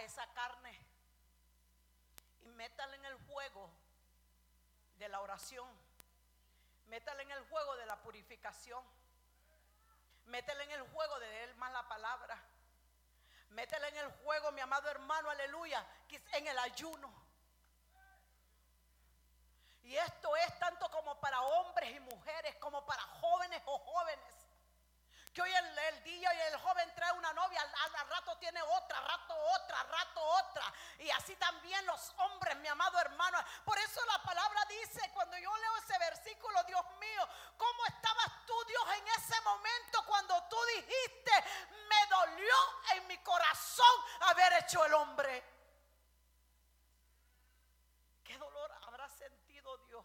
esa carne y métala en el juego de la oración, métala en el juego de la purificación, métela en el juego de leer más la palabra, métela en el juego, mi amado hermano, aleluya, en el ayuno. Y esto es tanto como para hombres y mujeres, como para jóvenes o jóvenes. Que hoy el día y el joven trae una novia, al rato tiene otra, rato otra. Y así también los hombres, mi amado hermano. Por eso la palabra dice, cuando yo leo ese versículo, Dios mío, ¿cómo estabas tú, Dios, en ese momento cuando tú dijiste, me dolió en mi corazón haber hecho el hombre? ¿Qué dolor habrá sentido Dios?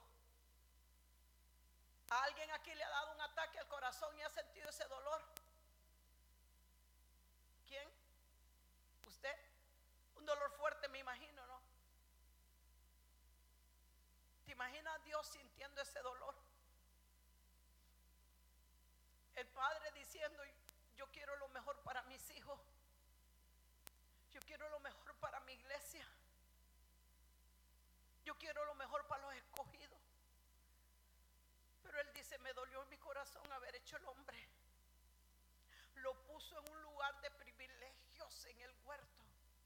¿A alguien aquí le ha dado un ataque al corazón y ha sentido ese dolor? ¿Quién? ¿Usted? Un dolor fuerte, me imagino, ¿no? ¿Te imaginas a Dios sintiendo ese dolor? El padre diciendo, yo quiero lo mejor para mis hijos, yo quiero lo mejor para mi iglesia, yo quiero lo mejor para los escogidos. Pero él dice, me dolió en mi corazón haber hecho el hombre. Lo puso en un lugar de privilegios en el huerto.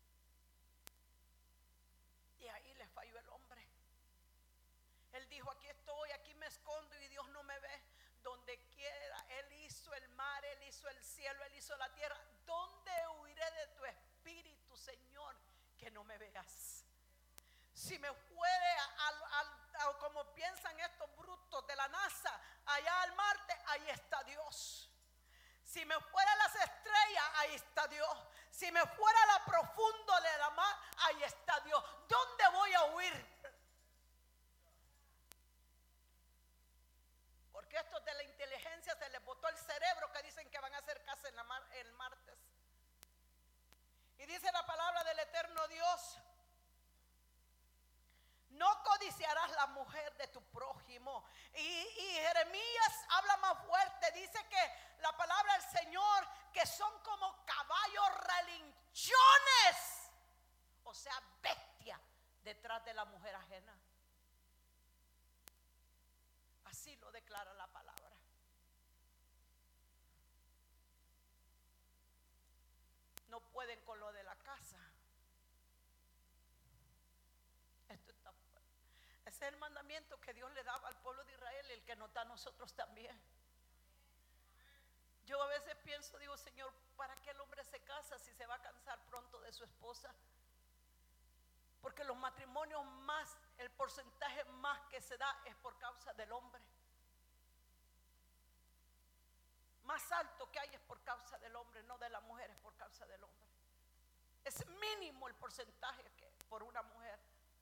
Y ahí le falló el hombre. Él dijo, aquí estoy, aquí me escondo y Dios no me ve. Donde quiera, Él hizo el mar, Él hizo el cielo, Él hizo la tierra. ¿Dónde huiré de tu espíritu, Señor, que no me veas? Si me fuere como piensan estos brutos de la NASA, allá al Marte, ahí está Dios. Si me fuera a las estrellas, ahí está Dios. Si me fuera a la profundo de la mar, ahí está Dios. ¿Dónde voy a huir? Porque estos de la inteligencia se les botó el cerebro, que dicen que van a hacer casa el martes. Y dice la palabra del eterno Dios, no codiciarás la mujer de tu prójimo. Y Jeremías habla más fuerte, dice que la palabra del Señor, que son como caballos relinchones, o sea, bestia detrás de la mujer ajena. Así lo declara la palabra. No pueden con lo de la casa. Esto está fuerte. Ese es el mandamiento que Dios le daba al pueblo de Israel y el que nos da a nosotros también. Yo a veces pienso, digo, Señor, ¿para qué el hombre se casa si se va a cansar pronto de su esposa? Porque los matrimonios más, el porcentaje más que se da es por causa del hombre. Más alto que hay es por causa del hombre, no de la mujer, es por causa del hombre. Es mínimo el porcentaje que por una mujer.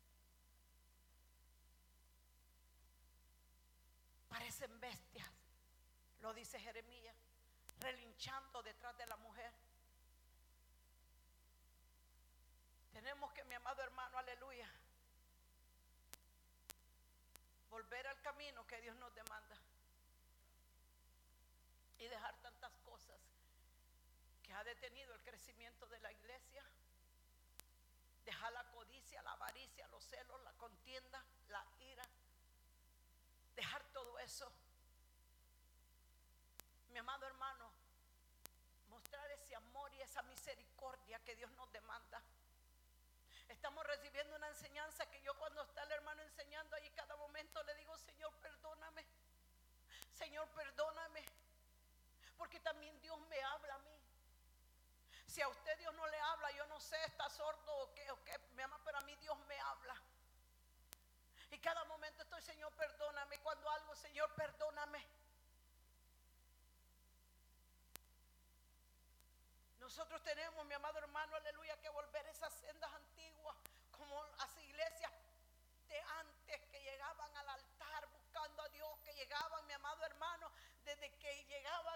Parecen bestias, lo dice Jeremías, relinchando detrás de la mujer. Tenemos que, mi amado hermano, aleluya, volver al camino que Dios nos demanda y dejar tantas cosas que ha detenido el crecimiento de la iglesia. Dejar la codicia, la avaricia, los celos, la contienda, la ira. Dejar todo eso, mi amado hermano, mostrar ese amor y esa misericordia que Dios nos demanda. Estamos recibiendo una enseñanza que yo, cuando está el hermano enseñando ahí, cada momento le digo, Señor, perdóname, Señor, perdóname, porque también Dios me habla a mí. Si a usted Dios no le habla, yo no sé, está sordo o qué, mi amor, pero a mí Dios me habla. Y cada momento estoy, Señor, perdóname. Cuando algo, Señor, perdóname. Nosotros tenemos, mi amado hermano, aleluya, que volver a esas sendas antiguas, como las iglesias de antes, que llegaban al altar buscando a Dios, que llegaban, mi amado hermano, desde que llegaban